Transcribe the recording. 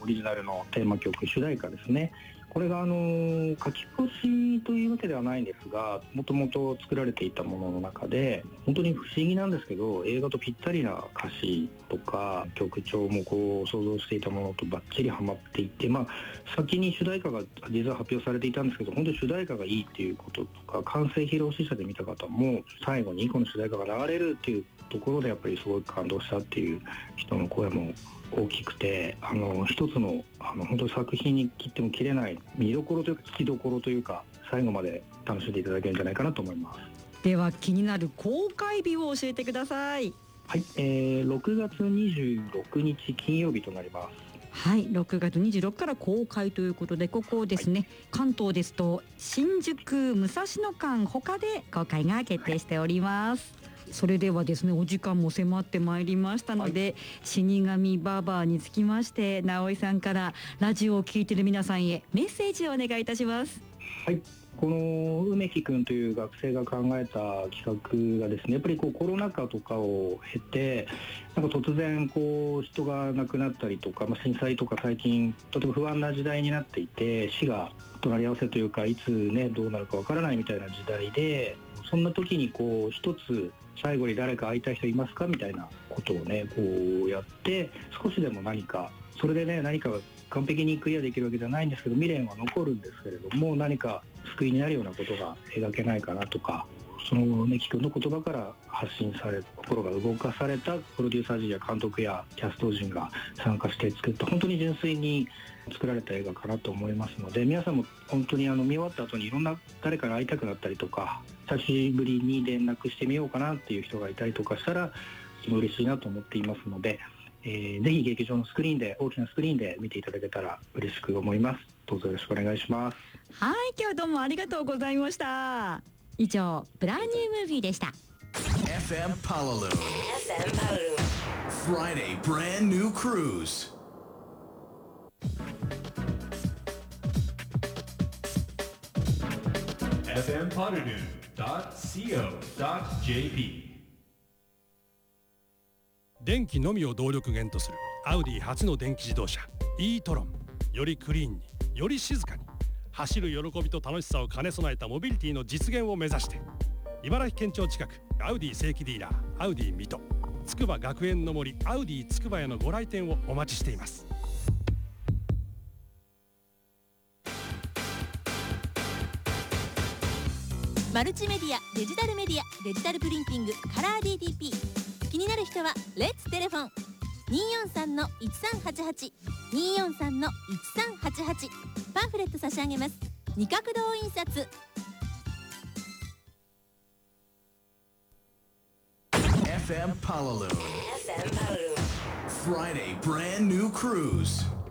オリジナルのテーマ曲主題歌ですね。これが書き下しというわけではないんですが、もともと作られていたものの中で本当に不思議なんですけど、映画とぴったりな歌詞とか曲調もこう想像していたものとバッチリハマっていて、先に主題歌が実は発表されていたんですけど、本当に主題歌がいいっていうこととか、完成披露試写で見た方も最後にこの主題歌が流れるっていうところでやっぱりすごい感動したっていう人の声も大きくて、一つの本当に作品に切っても切れない見どころというか聞きどころというか、最後まで楽しんでいただけるんじゃないかなと思います。 では気になる公開日を教えてください。 はい、6月26日金曜日となります。 はい、6月26から公開ということで、ここですね、関東ですと新宿武蔵野間他で公開が決定しております。それではですね、お時間も迫ってまいりましたので、死神ババアにつきまして直井さんからラジオを聞いている皆さんへメッセージをお願いいたします。 はい、この梅木くんという学生が考えた企画がですね、やっぱりこうコロナ禍とかを経て、なんか突然こう人が亡くなったりとか、震災とか最近とても不安な時代になっていて、死が隣り合わせというか、いつねどうなるかわからないみたいな時代で、そんな時にこう一つ最後に誰か会いたい人いますかみたいなことをねこうやって、少しでも何かそれでね、何かが完璧にクリアできるわけじゃないんですけど、未練は残るんですけれども、何か救いになるようなことが描けないかなとか、その梅木君の言葉から発信され、心が動かされたプロデューサー陣や監督やキャスト陣が参加して作った、本当に純粋に作られた映画かなと思いますので、皆さんも本当に見終わった後にいろんな誰かに会いたくなったりとか、久しぶりに連絡してみようかなっていう人がいたりとかしたら嬉しいなと思っていますので、ぜひ劇場のスクリーンで、大きなスクリーンで見ていただけたら嬉しく思います。どうぞよろしくお願いします。 はい、今日はどうもありがとうございました。以上、ブランニュームービーでした。 FM Palulu Friday Brand New Cruise fmpalulu.co.jp 電気のみを動力源とするアウディ初の電気自動車 e-tron、 よりクリーンにより静かに走る喜びと楽しさを兼ね備えたモビリティの実現を目指して、茨城県庁近くアウディ正規ディーラーアウディ水戸、筑波学園の森アウディ筑波へのご来店をお待ちしています。 マルチメディア、デジタルメディア、デジタルプリンティング、カラー DTP。 気になる人はレッツテレフォン 243-1388 243-1388。 パンフレット差し上げます。二角堂印刷。 FM Palulu Friday Brand New Cruise